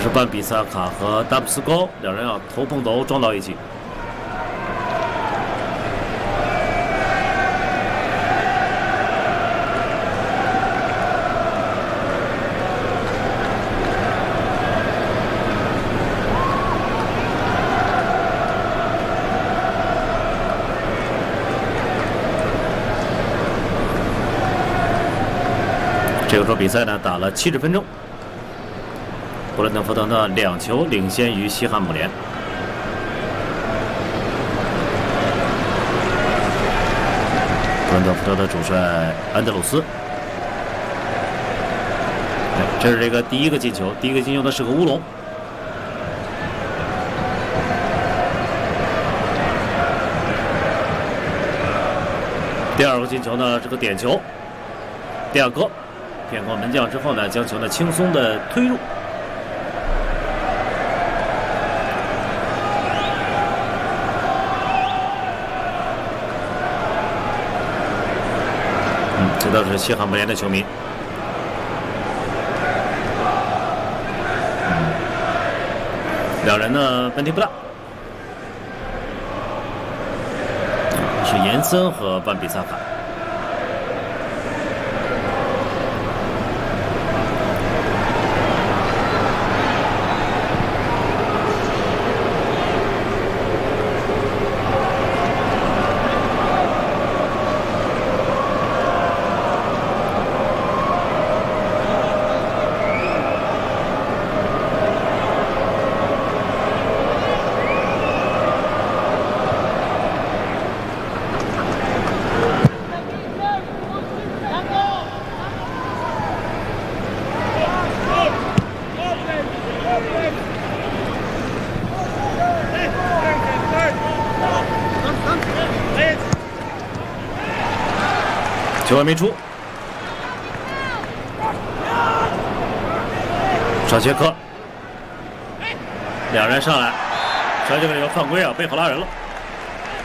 是班比萨卡和达姆斯高两人头碰头撞到一起。这个时候比赛呢打了70分钟，布伦特福德呢2球领先于西汉姆联。布伦特福德的主帅安德鲁斯，这是这个第一个进球，第一个进球呢是个乌龙。第二个进球呢是个点球，第二个。骗过门将之后呢，将球呢轻松的推入。这都是西汉姆联的球迷。两人呢问题不大，是延森和班比萨卡。球还没出，上杰克，两人上来，上杰克有犯规啊，被好拉人了。